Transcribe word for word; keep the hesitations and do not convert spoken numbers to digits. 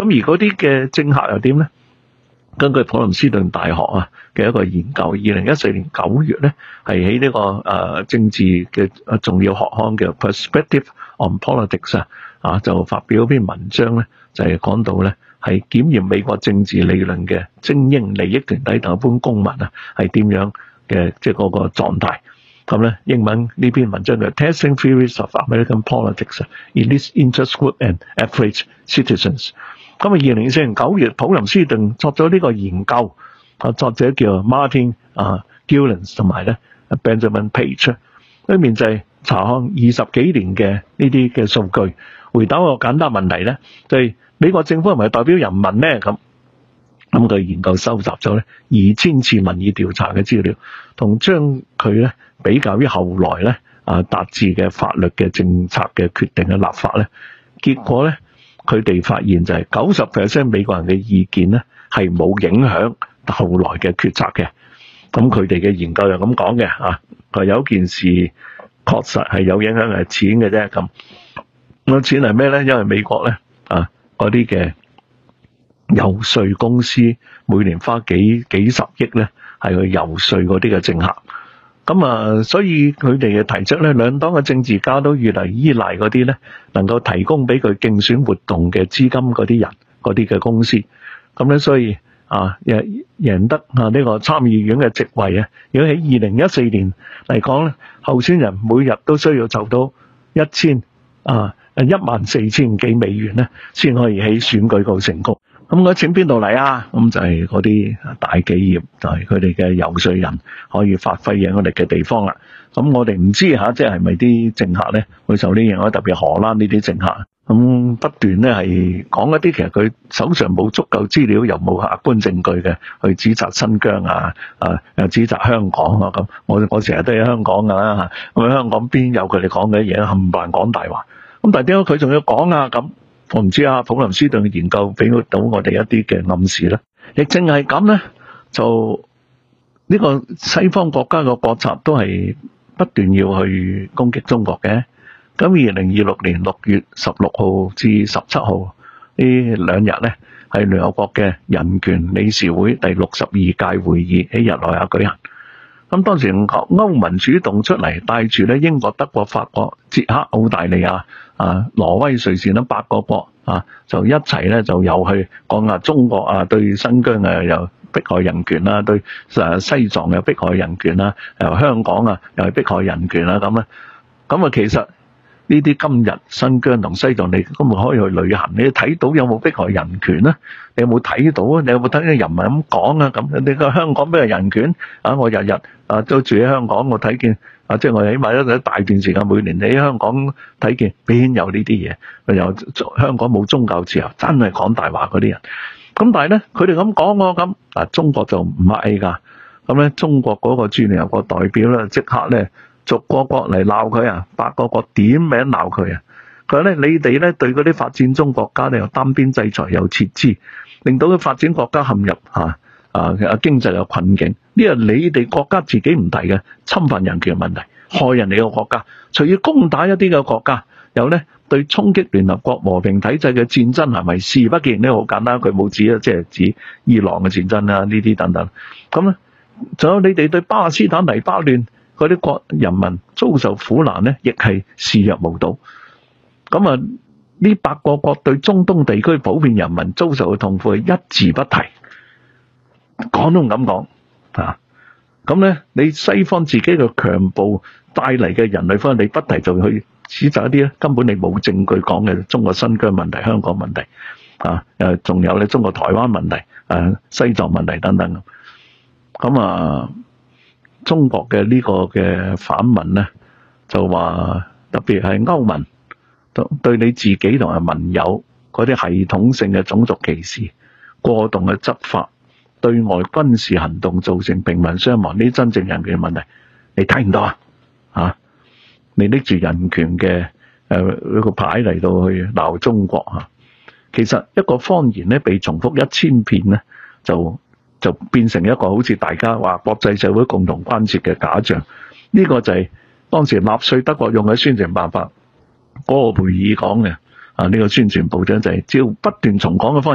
而嗰啲嘅政客又點咧？根據普林斯頓大學啊嘅一個研究，二零一四年九月咧，係喺呢個誒、呃、政治嘅重要學刊嘅 Perspective on Politics 啊，啊就發表一篇文章咧，就係、是、講到咧係檢驗美國政治理論嘅精英利益團體同一般公民啊係點樣嘅即係嗰個狀態。咁咧英文呢篇文章嘅 Testing Theories of American Politics in this Interest Group and Average Citizens。咁啊，二零二四年九月，普林斯頓作咗呢個研究，啊作者叫 Martin 啊 Gilens 同埋咧 Benjamin Page， 裏面就係查看二十幾年嘅呢啲嘅數據，回答一個簡單問題咧，就係、是、美國政府係咪代表人民咧？咁咁佢研究收集咗咧二千次民意調查嘅資料，同將佢咧比較於後來咧啊達至嘅法律嘅政策嘅決定嘅立法咧，結果咧。佢哋發現就係九十 percent 美國人嘅意見咧係冇影響後來嘅決策嘅。咁佢哋嘅研究又咁講嘅嚇，佢有件事確實係有影響係錢嘅啫。咁個錢係咩咧？因為美國咧啊嗰啲嘅遊說公司每年花幾幾十億咧係去遊說嗰啲嘅政客。咁啊，所以佢哋嘅提出咧，兩黨嘅政治家都越嚟依賴嗰啲咧，能夠提供俾佢競選活動嘅資金嗰啲人，嗰啲嘅公司。咁咧，所以啊，贏贏得啊呢個參議院嘅席位啊，如果喺二零一四年嚟講咧，候選人每日都需要籌到一千啊一萬四千幾美元咧，先可以喺選舉度成功。咁嗰錢邊度嚟啊？咁就係嗰啲大企業，就係佢哋嘅遊說人可以發揮影響力嘅地方啦。咁我哋唔知吓，即係咪啲政客咧會受呢影響？特別荷蘭呢啲政客，咁不斷咧係講一啲其實佢手上冇足夠資料，又冇客觀證據嘅，去指責新疆啊，啊又指責香港啊咁。我我成日都喺香港噶啦，咁香港邊有佢哋講嘅嘢，冚唪唥講大話。咁但係點解佢仲要講啊？咁我唔知啊，普林斯頓嘅研究俾到我哋一啲嘅暗示啦。亦正係咁咧，就呢個西方國家嘅國策都係不斷要去攻擊中國嘅。咁二零二六年六月十六號至十七號呢兩日咧，係聯合國嘅人權理事會第六十二屆會議喺日內瓦舉行。咁當時歐盟主動出嚟，帶住咧英國、德國、法國、捷克、澳大利亞、啊挪威、瑞士等八個國啊，就一齊咧就又去講下中國啊對新疆啊又迫害人權啦，對誒西藏又迫害人權啦，又香港啊又係迫害人權啦咁咧。咁啊其實呢啲今日新疆同西藏你根本可以去旅行，你睇到有冇迫害人權咧？你有冇睇到啊？你有冇睇啲人民咁講啊？咁你個香港咩係人權啊？我日日啊都住喺香港，我睇見啊，即係我起碼一大段時間每年喺香港睇見，邊有呢啲嘢？又香港冇宗教自由，真係講大話嗰啲人。咁但係咧，佢哋咁講喎，咁嗱中國就唔係㗎。咁咧，中國嗰個駐聯合國代表咧，即刻咧逐個國嚟鬧佢啊，八個國點名鬧佢啊！佢話咧，你哋咧對嗰啲發展中國家咧又單邊制裁又撤資，令到佢發展國家陷入嚇啊經濟嘅困境。呢個你哋國家自己唔提嘅侵犯人權問題，害人哋嘅國家，隨意攻打一啲嘅國家，又咧對衝擊聯合國和平體制嘅戰爭係咪視而不見呢？好簡單，佢冇指啊，即係指伊朗嘅戰爭啦，呢啲等等。咁咧，仲有你哋對巴勒斯坦黎巴嫩嗰啲國人民遭受苦難咧，亦係視若無睹。咁啊，呢八個國對中東地區普遍人民遭受嘅痛苦係一字不提，講都唔敢講啊！咁咧，你西方自己嘅強暴帶嚟嘅人類方，你不提就去指責一啲咧，根本你冇證據講嘅中國新疆問題、香港問題啊，誒，仲有咧中國台灣問題、誒西藏問題等等。咁啊，中國嘅呢個嘅反問咧，就話特別係歐盟對你自己同埋盟友嗰啲系統性嘅種族歧視、過度嘅執法、對外軍事行動造成平民傷亡，呢啲真正人權問題，你睇唔到啊？嚇！你拎住人權嘅誒一個牌嚟到去鬧中國嚇，其實一個謊言咧被重複一千遍咧，就就變成一個好似大家話國際社會共同關切嘅假象。呢、這個就係當時納粹德國用嘅宣傳辦法，嗰、那個會議講嘅啊，呢、這個宣傳部長就係只要不斷重講嘅方